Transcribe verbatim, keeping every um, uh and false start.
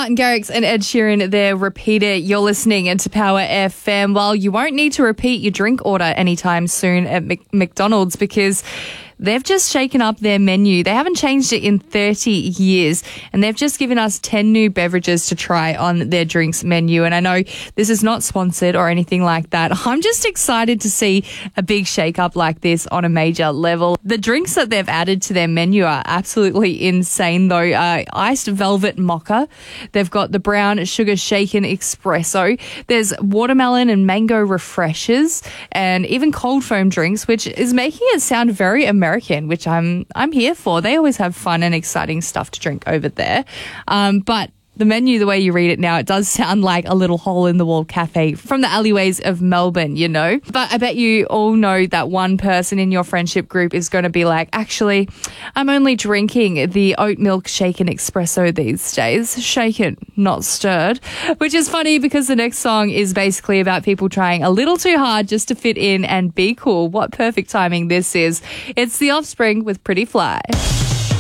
Martin Garrix and Ed Sheeran there, Repeat It. You're listening into Power F M. Well, you won't need to repeat your drink order anytime soon at Mc- McDonald's because they've just shaken up their menu. They haven't changed it in thirty years, and they've just given us ten new beverages to try on their drinks menu. And I know this is not sponsored or anything like that. I'm just excited to see a big shake-up like this on a major level. The drinks that they've added to their menu are absolutely insane, though. Uh, iced velvet mocha. They've got the brown sugar shaken espresso. There's watermelon and mango refreshers, and even cold foam drinks, which is making it sound very American. American, which I'm I'm here for. They always have fun and exciting stuff to drink over there. Um, but the menu, the way you read it now, it does sound like a little hole-in-the-wall cafe from the alleyways of Melbourne, you know. But I bet you all know that one person in your friendship group is going to be like, actually, I'm only drinking the oat milk shaken espresso these days. Shaken, not stirred. Which is funny because the next song is basically about people trying a little too hard just to fit in and be cool. What perfect timing this is. It's The Offspring with Pretty Fly.